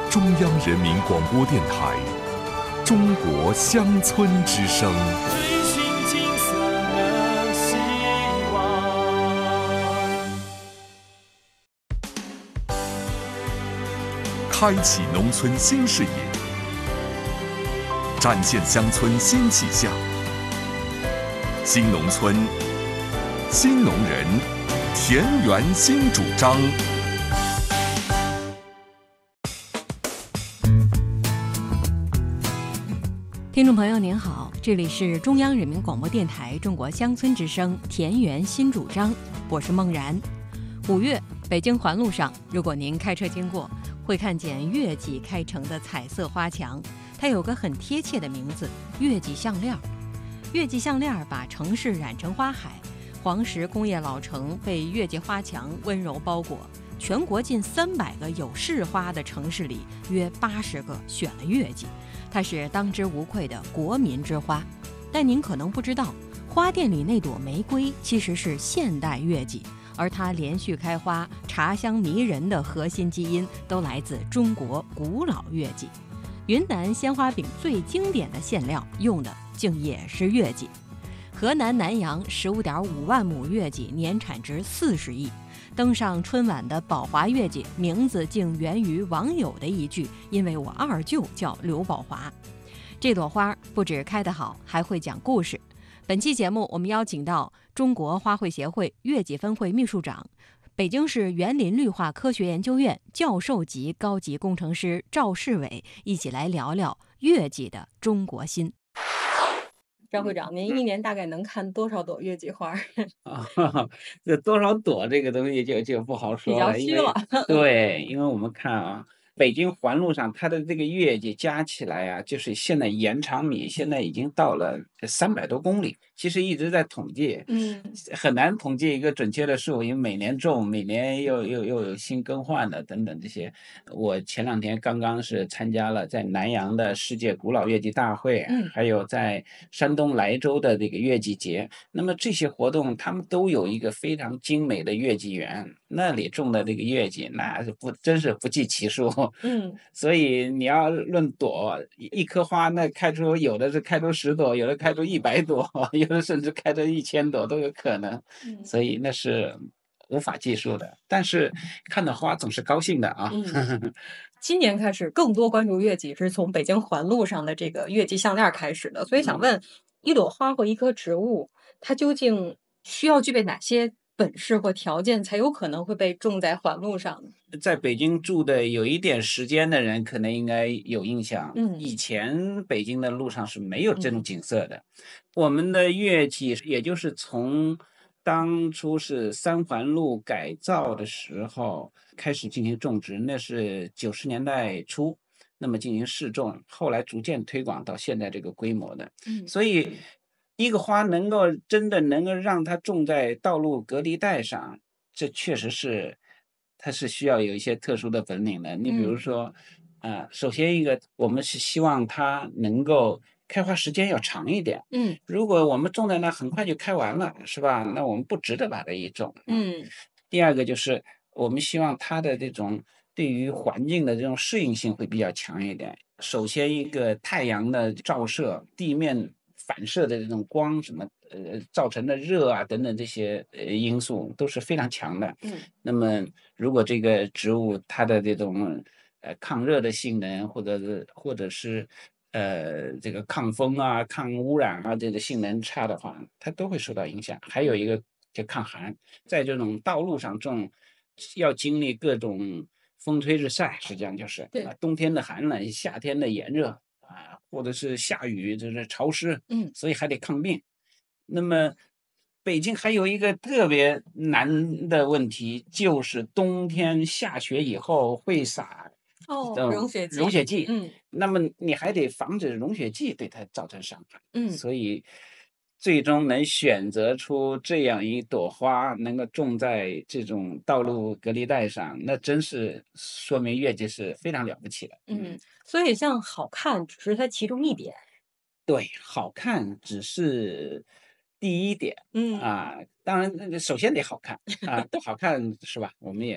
中央人民广播电台中国乡村之声。 追寻金色的希望， 开启农村新视野，展现乡村新气象。新农村，新农人，田园新主张。 听众朋友您好，这里是中央人民广播电台中国乡村之声田园新主张，我是孟然。5月，北京环路上，如果您开车经过，会看见月季开成的彩色花墙，它有个很贴切的名字——月季项链。月季项链把城市染成花海，黄石工业老城被月季花墙温柔包裹。全国近300个有市花的城市里，约80个选了月季，它是当之无愧的国民之花。但您可能不知道，花店里那朵玫瑰其实是现代月季，而它连续开花、茶香迷人的核心基因都来自中国古老月季。云南鲜花饼最经典的馅料用的竟也是月季。河南南阳15.5万亩月季年产值40亿，登上春晚的宝华月季名字竟源于网友的一句：“因为我二舅叫刘宝华。”这朵花不止开得好，还会讲故事。本期节目我们邀请到中国花卉协会月季分会秘书长、北京市园林绿化科学研究院教授级高级工程师赵世伟，一起来聊聊月季的中国心。赵会长，您一年大概能看多少朵月季花？ 这多少朵这个东西就不好说了， 比较虚了。 对，因为我们看啊，北京环路上它的这个月季加起来啊，就是现在延长米现在已经到了300多公里，其实一直在统计，很难统计一个准确的数，因为每年种，每年又有新更换的等等这些。我前2天刚刚是参加了在南阳的世界古老月季大会，还有在山东莱州的这个月季节。那么这些活动，他们都有一个非常精美的月季园，那里种的这个月季，那是真是不计其数。所以你要论朵，一棵花那有的是开出10朵，有的开出100朵，有的甚至开出1000朵都有可能。所以那是无法计数的，但是看到花总是高兴的啊。 今年开始更多关注月季是从北京环路上的这个月季项链开始的，所以想问，一朵花或一棵植物，它究竟需要具备哪些本事或条件才有可能会被种在环路上呢？ 在北京住的有一点时间的人可能应该有印象，以前北京的路上是没有这种景色的。我们的月季也就是从当初是3环路改造的时候开始进行种植，那是90年代初，那么进行试种，后来逐渐推广到现在这个规模的。所以一个花真的能够让它种在道路隔离带上，这确实是它是需要有一些特殊的本领的。你比如说首先一个，我们是希望它能够开花时间要长一点。如果我们种在那很快就开完了，是吧？那我们不值得把它一种。第二个就是我们希望它的这种对于环境的这种适应性会比较强一点。首先一个太阳的照射，地面反射的这种光什么造成的热啊等等这些因素都是非常强的。那么如果这个植物它的这种抗热的性能或者是这个抗风啊、抗污染啊这个性能差的话，它都会受到影响。还有一个就抗寒，在这种道路上种，要经历各种风吹日晒，实际上就是冬天的寒冷，夏天的炎热或者是下雨就是潮湿，所以还得抗病。那么北京还有一个特别难的问题，就是冬天下雪以后会洒溶血剂。那么你还得防止溶血剂对它造成伤害。所以最终能选择出这样一朵花能够种在这种道路隔离带上，那真是说明月季是非常了不起的。 所以像好看只是它其中一点。 对，好看只是第一点。当然首先得好看不好看是吧？我们也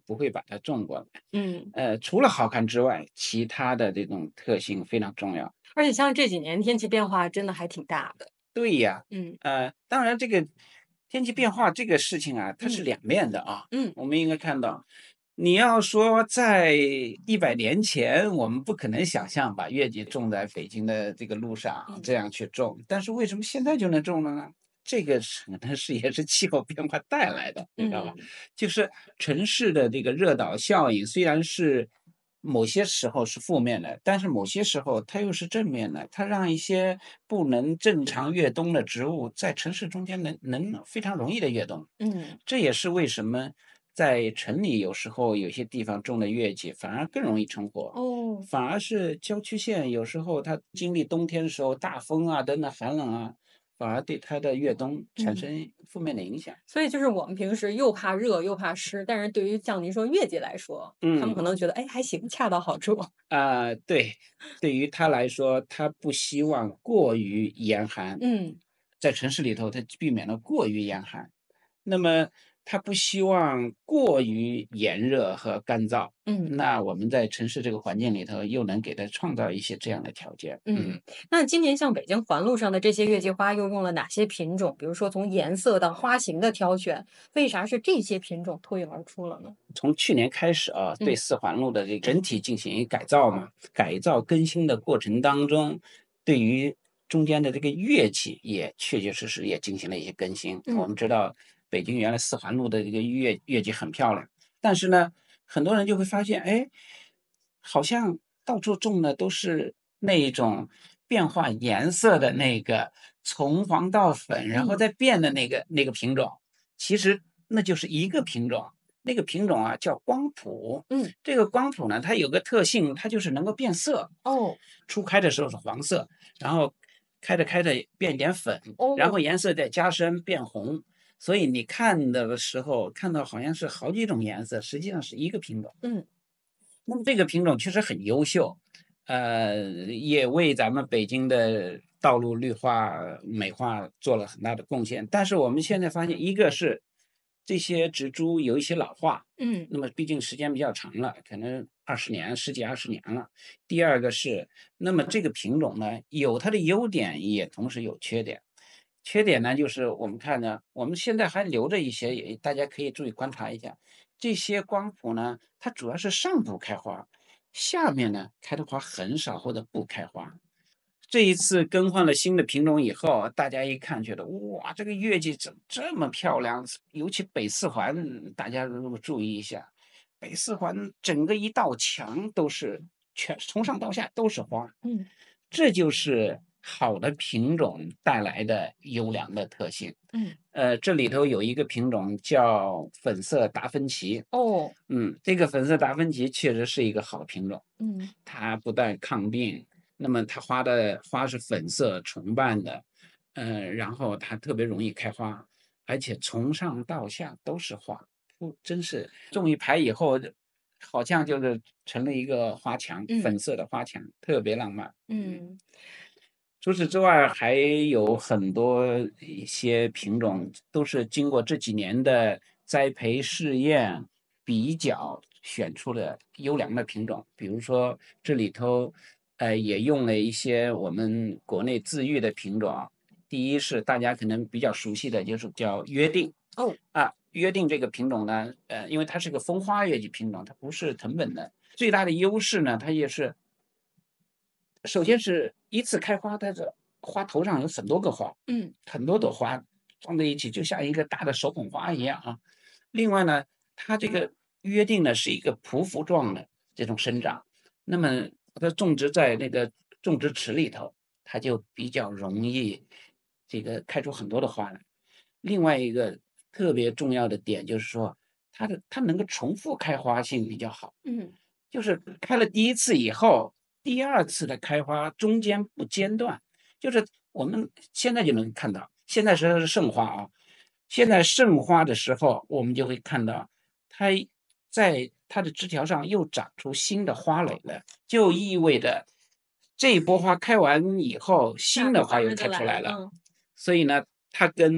不会把它种过来。除了好看之外，其他的这种特性非常重要。 而且像这几年天气变化真的还挺大的。 对呀，当然这个天气变化这个事情啊，它是两面的啊。我们应该看到，你要说在100年前，我们不可能想象把月季种在北京的这个路上这样去种，但是为什么现在就能种了呢？这个可能是也是气候变化带来的，知道吧？就是城市的这个热岛效应，虽然是某些时候是负面的，但是某些时候它又是正面的，它让一些不能正常越冬的植物在城市中间能非常容易的越冬。这也是为什么在城里有时候有些地方种的月季反而更容易成活。反而是郊区县有时候它经历冬天的时候大风啊等等寒冷啊，反而对它的越冬产生负面的影响。 所以就是我们平时又怕热又怕湿，但是对于像您说月季来说，他们可能觉得还行，恰到好处。 对，对于他来说，他不希望过于严寒。在城市里头，他避免了过于严寒。那么他不希望过于炎热和干燥。那我们在城市这个环境里头，又能给他创造一些这样的条件。 那今年像北京环路上的这些月季花，又用了哪些品种？比如说从颜色到花型的挑选，为啥是这些品种脱颖而出了呢？ 从去年开始啊，对4环路的这个整体进行改造嘛，改造更新的过程当中，对于中间的这个乐器也确确实实也进行了一些更新。我们知道北京原来4环路的这个乐器很漂亮，但是呢，很多人就会发现，好像到处种的都是那一种变化颜色的那个从黄到粉，然后再变的那个品种，其实那就是一个品种。那个品种啊叫光谱。这个光谱呢，它有个特性，它就是能够变色。初开的时候是黄色，然后开着开着变一点粉，然后颜色再加深变红。所以你看的时候看到好像是好几种颜色，实际上是一个品种。那么这个品种确实很优秀，也为咱们北京的道路绿化美化做了很大的贡献。但是我们现在发现，一个是这些植株有一些老化，那么毕竟时间比较长了，可能20年、十几20年了。第二个是，那么这个品种呢，有它的优点，也同时有缺点。缺点呢，就是我们看呢，我们现在还留着一些，也大家可以注意观察一下。这些光谱呢，它主要是上部开花，下面呢开的花很少或者不开花。这一次更换了新的品种以后，大家一看觉得哇，这个月季怎么这么漂亮？尤其北4环，大家如果注意一下，北4环整个一道墙都是从上到下都是花。这就是好的品种带来的优良的特性。这里头有一个品种叫粉色达芬奇。这个粉色达芬奇确实是一个好品种。它不但抗病，那么它花是粉色重瓣的，然后它特别容易开花，而且从上到下都是花，真是种一排以后，好像就是成了一个花墙，粉色的花墙，特别浪漫。除此之外，还有很多一些品种都是经过这几年的栽培试验比较选出了优良的品种。比如说这里头也用了一些我们国内自育的品种。第一是大家可能比较熟悉的，就是叫约定。约定这个品种呢，因为它是个风花月季品种，它不是藤本的。最大的优势呢，它也是首先是一次开花，它的花头上有很多个花，很多朵花放在一起，就像一个大的手捧花一样啊。另外呢，它这个约定呢是一个匍匐状的这种生长，那么它种植在那个种植池里头，它就比较容易这个开出很多的花来。另外一个特别重要的点就是说，它能够重复开花性比较好。就是开了第一次以后，第二次的开花中间不间断，就是我们现在就能看到，现在是盛花啊，现在盛花的时候，我们就会看到它在它的枝条上又长出新的花蕾了，就意味着这一波花开完以后，新的花又开出来了。所以呢，它跟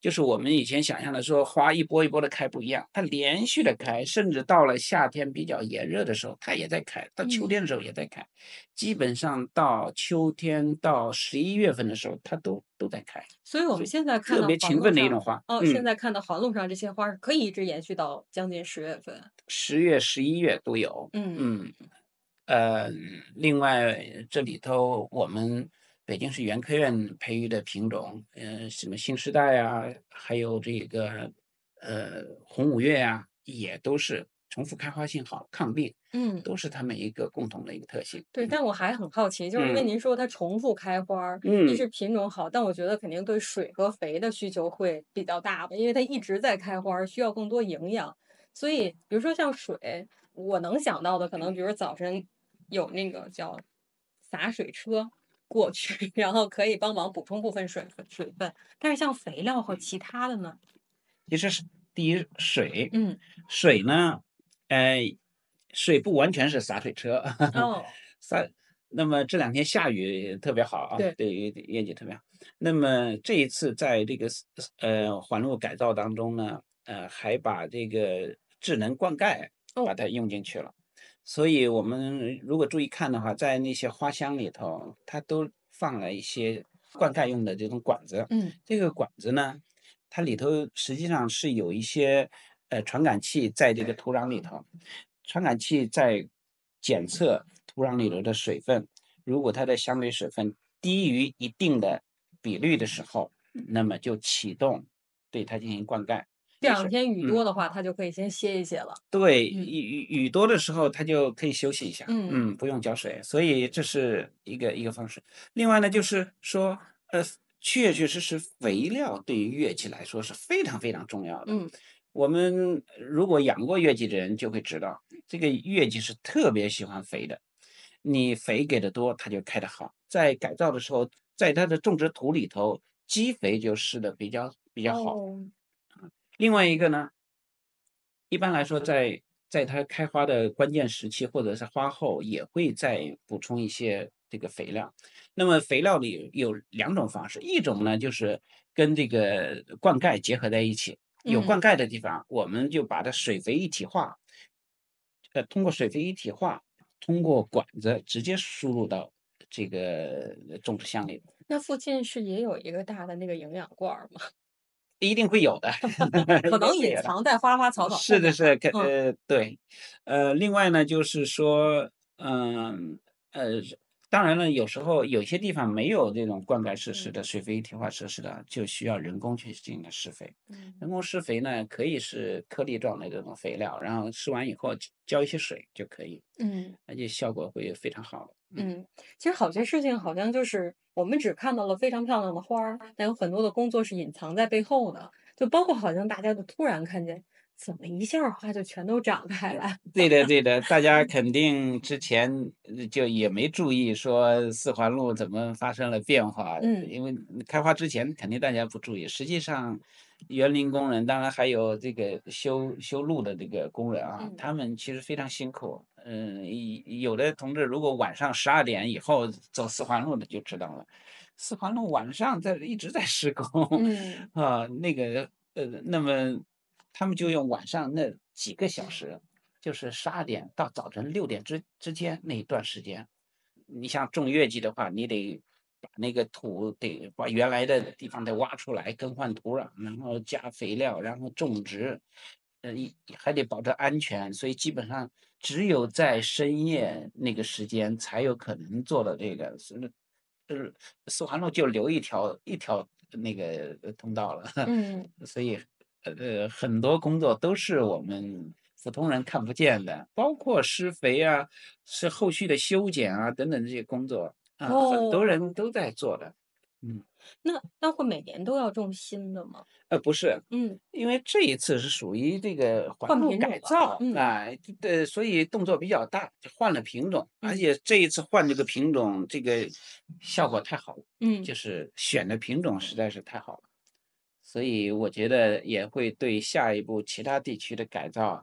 就是我们以前想象的说花一波一波的开不一样，它连续的开，甚至到了夏天比较炎热的时候，它也在开，到秋天的时候也在开，基本上到秋天到11月份的时候，它都在开。 所以我们现在看特到别勤奋的一环路上， 种花。 现在看到环路上这些花儿可以一直延续到将近10月份。 10月、11月都有。呃，另外这里头我们北京市园科院培育的品种，什么新时代啊，还有这个红五月啊，也都是重复开花性好，抗病，都是它们一个共同的一个特性。 对，但我还很好奇，就是因为您说它重复开花儿，一是品种好，但我觉得肯定对水和肥的需求会比较大吧，因为它一直在开花儿，需要更多营养。所以，比如说像水，我能想到的可能，比如早晨有那个叫洒水车过去，然后可以帮忙补充部分水分。但是像肥料和其他的呢？ 其实是第一水， 嗯， 水呢，呃，水不完全是洒水车， 哦， 洒。那么这2天下雨特别好啊， 对， 对于业绩特别好。那么这一次在这个环路改造当中呢，还把这个智能灌溉把它用进去了。所以我们如果注意看的话，在那些花箱里头，它都放了一些灌溉用的这种管子。这个管子呢，它里头实际上是有一些传感器在这个土壤里头，传感器在检测土壤里头的水分，如果它的相对水分低于一定的比率的时候，那么就启动对它进行灌溉。 这2天雨多的话，它就可以先歇一歇了。 对，雨多的时候，它就可以休息一下， 嗯不用浇水，所以这是一个方式。另外呢，就是说，确确实实肥料对于月季来说是非常非常重要的。我们如果养过月季的人就会知道，这个月季是特别喜欢肥的，你肥给的多，它就开得好。在改造的时候，在它的种植土里头，基肥就施的比较好。另外一个呢，一般来说在它开花的关键时期或者是花后，也会再补充一些这个肥料。那么肥料里有2种方式，一种呢就是跟这个灌溉结合在一起，有灌溉的地方，我们就把它水肥一体化，通过水肥一体化，通过管子直接输入到这个种植箱里。 那附近是也有一个大的那个营养罐儿吗？ 一定会有的， 可能隐藏在花花草草后面。 是的是，对。另外呢，就是说，当然了，有时候有些地方没有这种灌溉设施的水肥一体化设施的，就需要人工去进行施肥。人工施肥呢，可以是颗粒状的这种肥料，然后施完以后浇一些水就可以。而且效果会非常好。 其实好些事情好像就是我们只看到了非常漂亮的花儿，但有很多的工作是隐藏在背后的，就包括好像大家都突然看见，怎么一下花就全都长开了。 对的对的，大家肯定之前就也没注意说四环路怎么发生了变化，因为开花之前肯定大家不注意，实际上园林工人，当然还有这个修路的这个工人啊，他们其实非常辛苦。有的同志如果晚上12点以后走四环路的就知道了，四环路晚上一直在施工。那个那么他们就用晚上那几个小时，就是12点到早晨6点之间那一段时间。你像种月季的话，你得把那个土得把原来的地方得挖出来，更换土壤，然后加肥料，然后种植，还得保证安全，所以基本上只有在深夜那个时间才有可能做到这个。就是四环路就留一条那个通道了。所以很多工作都是我们普通人看不见的，包括施肥啊，是后续的修剪啊等等这些工作啊，很多人都在做的。 那会每年都要种新的吗？ 不是，因为这一次是属于这个环路改造啊，对，所以动作比较大，就换了品种，而且这一次换这个品种，这个效果太好了，就是选的品种实在是太好了，所以我觉得也会对下一步其他地区的改造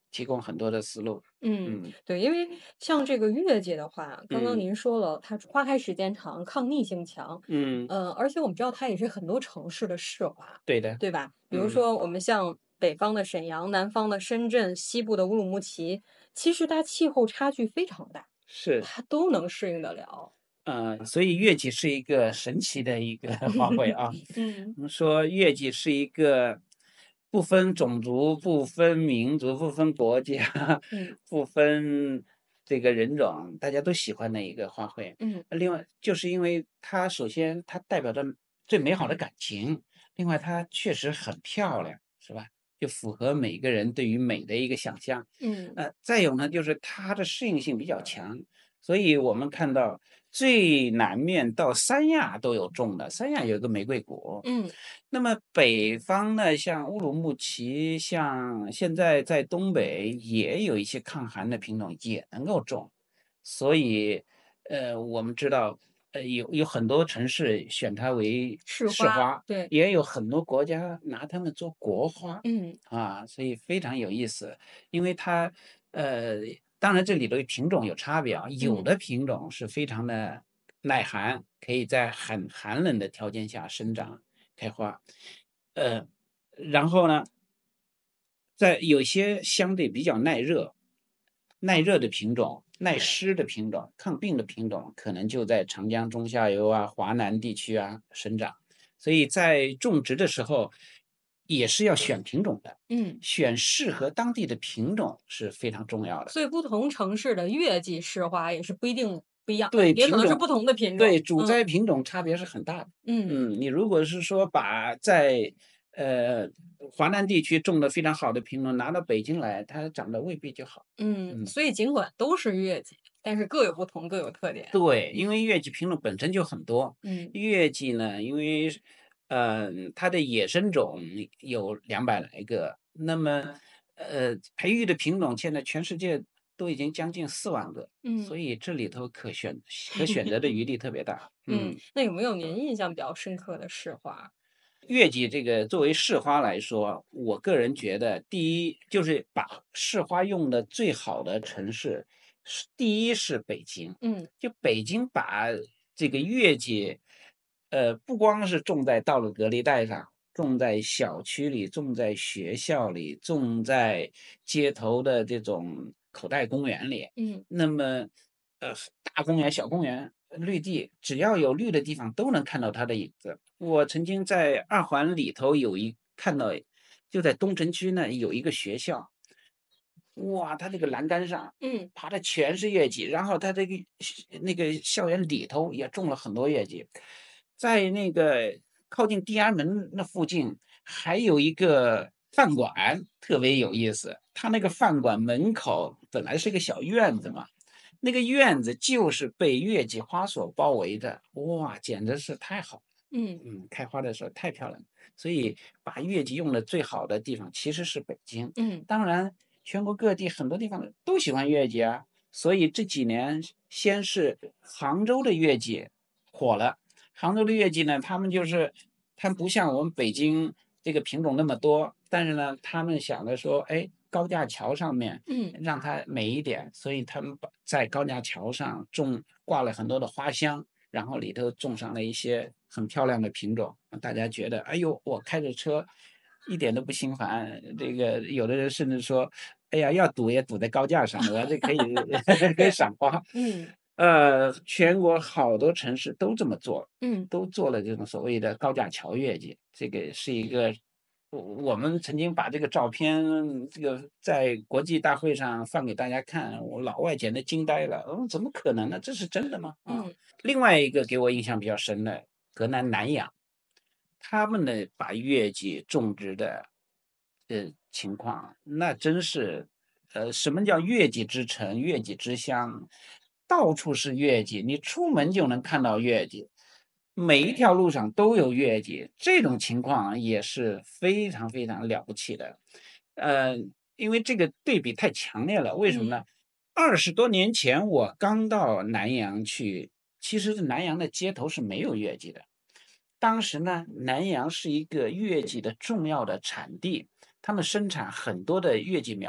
提供很多的思路。 对，因为像这个月季的话，刚刚嗯您说了，它花开时间长，抗逆性强， 嗯， 而且我们知道它也是很多城市的市花， 对的。 对吧？比如嗯， 说我们像北方的沈阳、南方的深圳、西部的乌鲁木齐，其实它气候差距非常大， 是。 它都能适应得了。 所以月季是一个神奇的一个花卉啊。 嗯我们说月季是一个不分种族、不分民族、不分国家、 嗯不分这个人种，大家都喜欢的一个花卉。 嗯另外，就是因为它首先它代表着最美好的感情，另外它确实很漂亮，是吧？就符合每个人对于美的一个想象。 嗯再有呢，就是它的适应性比较强。所以我们看到最南面到三亚都有种的，三亚有一个玫瑰谷。 嗯那么北方呢，像乌鲁木齐，像现在在东北也有一些抗寒的品种也能够种。所以，我们知道，有很多城市选它为市花， 市花， 对， 也有很多国家拿它们做国花。 嗯所以非常有意思。因为它，呃，当然这里头品种有差别啊，有嗯的品种是非常的耐寒，可以在很寒冷的条件下生长开花。呃，然后呢，在有些相对比较耐热的品种、耐湿的品种、抗病的品种，可能就在长江中下游啊、华南地区啊生长。所以在种植的时候，也是要选品种的， 嗯。 选适合当地的品种是非常重要的。 所以不同城市的月季市花也是不一定不一样， 对品种， 也可能是不同的品种。 对主栽品种差别是很大的。 嗯你如果是说把在华南地区种的非常好的品种拿到北京来，它长得未必就好。嗯。 所以尽管都是月季，但是各有不同，各有特点。 对，因为月季品种本身就很多。 嗯月季呢，因为它的野生种有200来个，那么培育的品种现在全世界都已经将近4万个， 嗯所以这里头可选择的余地特别大。 那有没有您印象比较深刻的市花？ 月季这个作为市花来说，我个人觉得，第一就是把市花用的最好的城市，第一是北京。 嗯就北京把这个月季，不光是种在道路隔离带上，种在小区里，种在学校里，种在街头的这种口袋公园里。 嗯那么，大公园、小公园、绿地，只要有绿的地方，都能看到它的影子。我曾经在二环里头看到，就在东城区呢有一个学校。哇，它这个栏杆上嗯爬的全是月季，然后它这个那个校园里头也种了很多月季。在那个靠近地安门那附近还有一个饭馆，特别有意思。它那个饭馆门口本来是个小院子嘛，那个院子就是被月季花所包围的。哇，简直是太好了。 嗯开花的时候太漂亮了。所以把月季用的最好的地方其实是北京。 嗯当然，全国各地很多地方都喜欢月季啊。所以这几年先是杭州的月季火了。杭州的月季呢，他们不像我们北京这个品种那么多，但是呢，他们想着说，哎，高架桥上面嗯让它美一点，所以他们在高架桥上挂了很多的花箱，然后里头种上了一些很漂亮的品种，让大家觉得，哎呦，我开着车一点都不心烦。这个有的人甚至说，哎呀，要堵也堵在高架上，我这可以可以赏花。 嗯全国好多城市都这么做， 嗯都做了这种所谓的高架桥月季。这个是一个，我们曾经把这个照片，这个在国际大会上放给大家看，我老外简直惊呆了。怎么可能呢？这是真的吗？ 嗯另外一个给我印象比较深的，河南南阳，他们的把月季种植的情况，那真是，什么叫月季之城、月季之乡？到处是月季，你出门就能看到月季，每一条路上都有月季。这种情况也是非常非常了不起的。呃，因为这个对比太强烈了。为什么嗯呢？20多年前我刚到南阳去，其实南阳的街头是没有月季的。当时呢，南阳是一个月季的重要的产地，他们生产很多的月季苗木，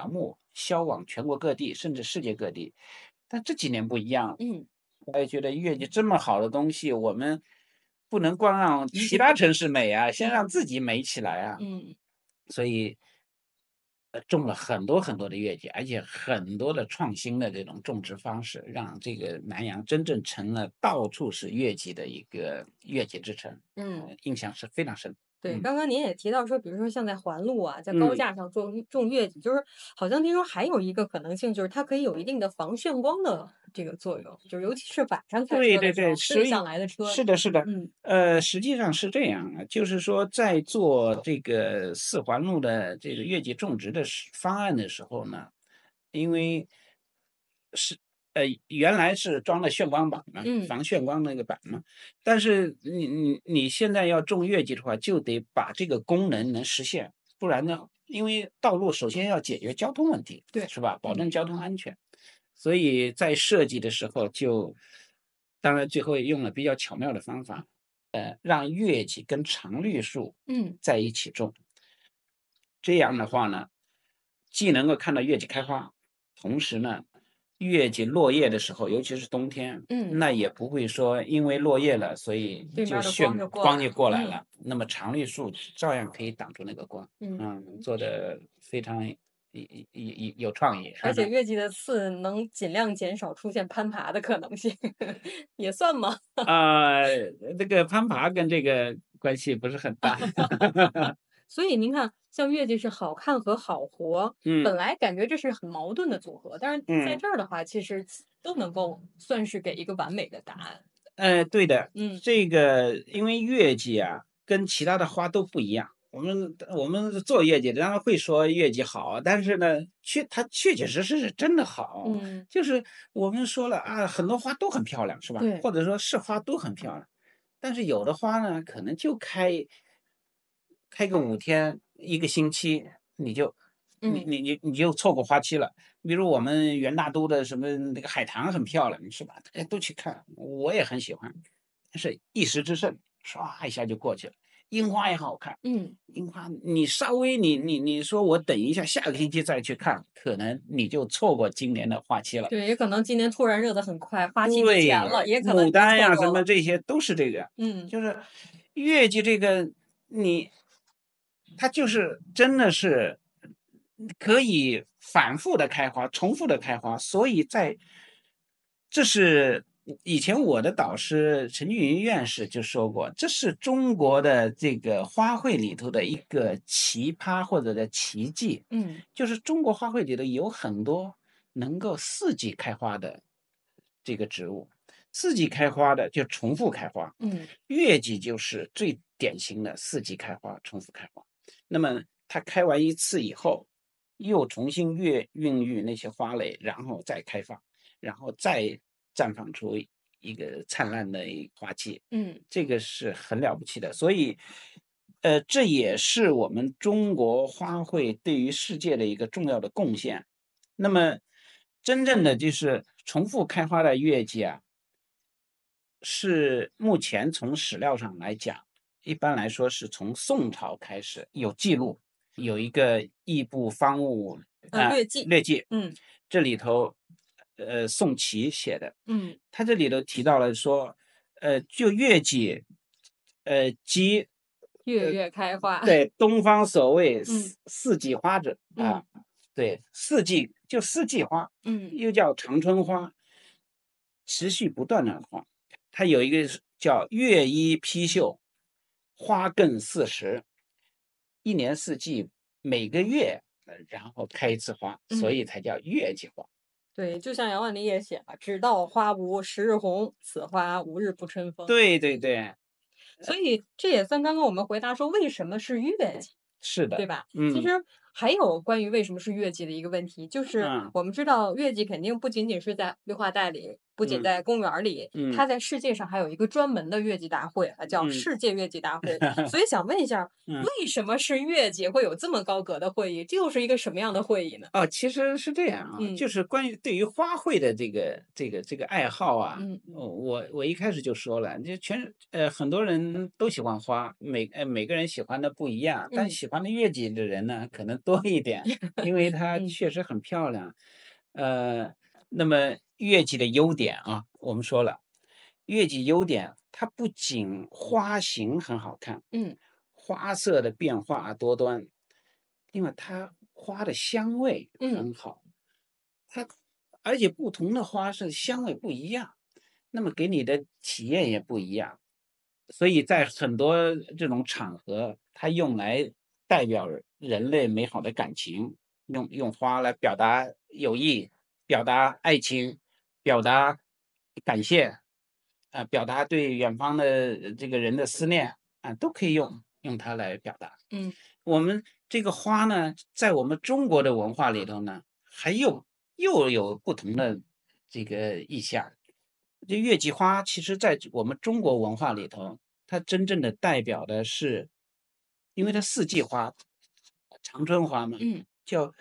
销往全国各地，甚至世界各地。但这几年不一样，我也觉得月季这么好的东西，我们不能光让其他城市美啊，先让自己美起来啊。所以种了很多很多的月季，而且很多的创新的这种种植方式，让这个南阳真正成了到处是月季的一个月季之城。印象是非常深。 对，刚刚您也提到说，比如说像在环路啊，在高架上种月季，就是好像听说还有一个可能性，就是它可以有一定的防眩光的这个作用，就是尤其是晚上开车的时候，对向来的车。 是的，是的。实际上是这样啊，就是说在做这个4环路的这个月季种植的方案的时候呢，因为原来是装了眩光板嘛，防眩光那个板嘛，但是你现在要种月季的话，就得把这个功能能实现，不然呢，因为道路首先要解决交通问题， 对， 是吧？保证交通安全，所以在设计的时候当然最后也用了比较巧妙的方法，让月季跟常绿树在一起种，这样的话呢，既能够看到月季开花，同时呢，月季落叶的时候，尤其是冬天，那也不会说因为落叶了，所以就光就过来了。那么常绿树照样可以挡住那个光。做的非常有创意。 而且月季的刺能尽量减少出现攀爬的可能性，也算吗？ 这个攀爬跟这个关系不是很大。 所以您看，像月季是好看和好活，本来感觉这是很矛盾的组合，但是在这儿的话，其实都能够算是给一个完美的答案。 对的，这个因为月季啊，跟其他的花都不一样。我们做月季，当然会说月季好，但是呢，它确确实实是真的好。就是我们说了啊，很多花都很漂亮，是吧？或者说是花都很漂亮，但是有的花呢，可能就开个5天1个星期，你就错过花期了。比如我们元大都的什么那个海棠很漂亮，是吧？大家都去看，我也很喜欢，但是一时之盛，唰一下就过去了。樱花也好看，樱花你稍微你说我等一下下个星期再去看，可能你就错过今年的花期了。 对，也可能今年突然热得很快，花期提前了，也可能牡丹呀什么这些都是这个。就是月季这个它就是真的是可以反复的开花，重复的开花，所以这是以前我的导师陈俊云院士就说过，这是中国的这个花卉里头的一个奇葩或者叫奇迹。就是中国花卉里头有很多能够4季开花的这个植物，4季开花的就重复开花。月季就是最典型的4季开花，重复开花。那么它开完一次以后，又重新孕育那些花蕾，然后再开放，然后再绽放出一个灿烂的花期。这个是很了不起的。所以这也是我们中国花卉对于世界的一个重要的贡献。那么真正的就是重复开花的月季啊，是目前从史料上来讲，一般来说是从宋朝开始有记录，有一个异部方物略记，这里头宋祁写的，他这里头提到了说，就月季，即月开花， 对，东方所谓四季花者啊，对，四季就4季花，又叫长春花，持续不断的花。它有一个叫月依披绣，花更40，一年4季每个月然后开一次花，所以才叫月季花。 对，就像杨万里也写了，只道花无10日红，此花无日不春风。 对对对， 所以这也算刚刚我们回答说为什么是月季， 是的， 对吧？其实还有关于为什么是月季的一个问题，就是我们知道月季肯定不仅仅是在绿化带里不仅在公园里，它在世界上还有一个专门的月季大会，叫世界月季大会。所以想问一下，为什么是月季会有这么高格的会议？这又是一个什么样的会议呢？ 其实是这样啊，就是关于对于花卉的这个爱好啊，我一开始就说了，就很多人都喜欢花，每个人喜欢的不一样，但喜欢的月季的人呢可能多一点，因为它确实很漂亮。那么月季的优点啊，我们说了，月季优点，它不仅花型很好看，花色的变化多端，另外它花的香味很好，而且不同的花是香味不一样，那么给你的体验也不一样，所以在很多这种场合，它用来代表人类美好的感情，用花来表达友谊，表达爱情，表达感谢，表达对远方的这个人的思念都可以用它来表达。我们这个花呢，在我们中国的文化里头呢，又有不同的这个意象。这月季花其实在我们中国文化里头，它真正的代表的是，因为它四季花，长春花嘛，叫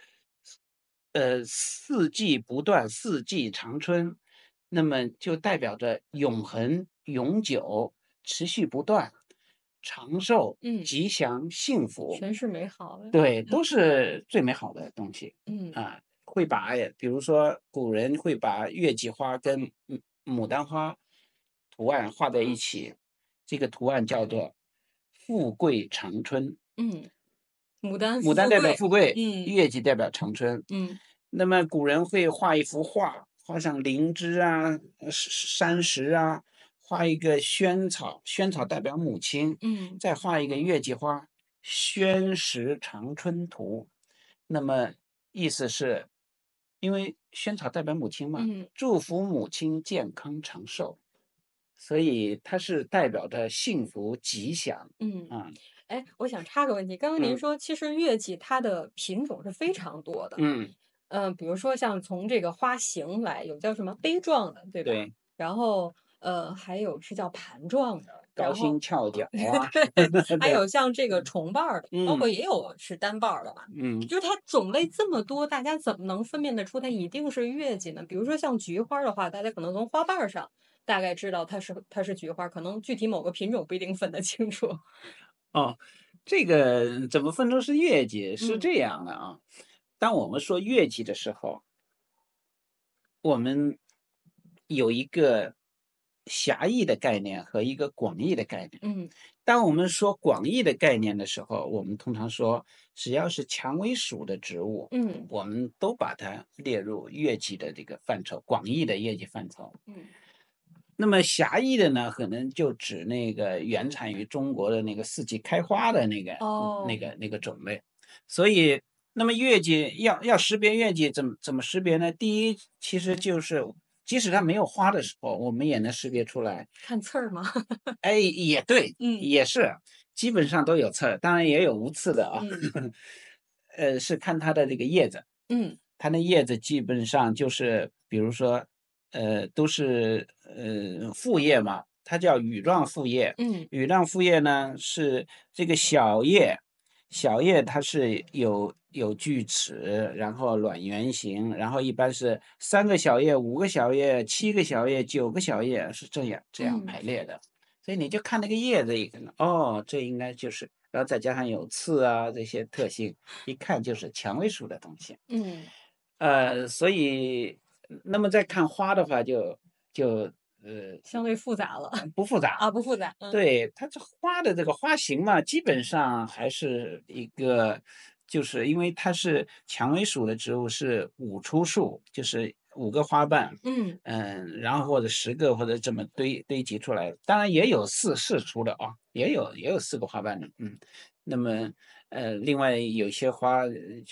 四季不断，四季长春，那么就代表着永恒、永久、持续不断、长寿、吉祥、幸福， 全是美好的。 对，都是最美好的东西。会把比如说古人会把月季花跟牡丹花图案画在一起，这个图案叫做富贵长春。 牡丹代表富贵，月季代表长春。那么古人会画一幅画，画上灵芝啊、山石啊，画一个萱草，萱草代表母亲。再画一个月季花，宣实长春图。那么意思是，因为萱草代表母亲嘛，祝福母亲健康长寿，所以它是代表着幸福吉祥。 我想插个问题，刚刚您说，其实月季它的品种是非常多的。比如说像从这个花型来，有叫什么杯状的，对吧？ 对。 然后还有是叫盘状的， 高心翘角啊， 还有像这个重瓣儿的，包括也有是单瓣儿的吧。就是它种类这么多，大家怎么能分辨得出它一定是月季呢？比如说像菊花的话，大家可能从花瓣上大概知道它是菊花，可能具体某个品种不一定分得清楚。 这个怎么分出是月季？是这样的啊。当我们说月季的时候，我们有一个狭义的概念和一个广义的概念。当我们说广义的概念的时候，我们通常说只要是蔷薇属的植物，我们都把它列入月季的这个范畴，广义的月季范畴。那么狭义的呢，可能就指那个原产于中国的那个四季开花的那个种类。所以，那么月季要识别月季怎么识别呢？第一，其实就是即使它没有花的时候，我们也能识别出来。 看刺儿吗？ 也对，也是，基本上都有刺儿，当然也有无刺的啊。是看它的这个叶子。它的叶子基本上就是，比如说。都是复叶嘛，它叫羽状复叶。羽状复叶呢是这个小叶它是有锯齿，然后卵圆形，然后一般是3个小叶、5个小叶、7个小叶、9个小叶，是这样排列的。所以你就看那个叶子，一看这应该就是，然后再加上有刺啊这些特性，一看就是蔷薇属的东西。所以。那么再看花的话就相对复杂了。 不复杂啊，不复杂。 对，它这花的这个花型嘛，基本上还是一个，就是因为它是蔷薇属的植物，是5出束，就是5个花瓣。然后或者10个或者这么堆积出来，当然也有4出的啊，也有4个花瓣的。那么另外有些花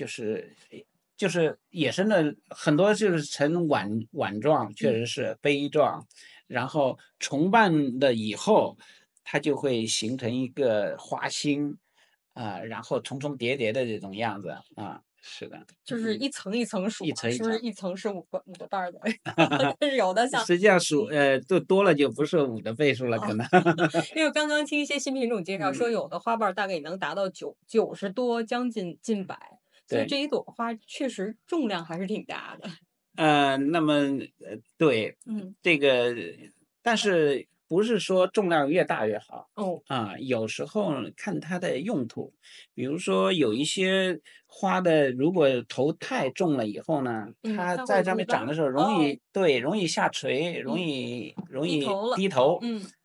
就是野生的很多就是呈碗状，确实是杯状，然后重瓣了以后，它就会形成一个花心然后重叠的这种样子是的， 就是一层一层数，是不是一层一层。 一层是5个袋儿的？但是有的像实际上多了就不是5的倍数了，可能。 因为刚刚听一些新品种介绍说，有的花瓣大概也能达到90多，将近近100，所以对。 这一朵花确实重量还是挺大的。 那么对，这个，但是不是说重量越大越好？ 哦， 有时候看它的用途，比如说有一些花的，如果头太重了以后呢，它它在上面会鼓干长的时候容易下垂，容易低头了。 低头。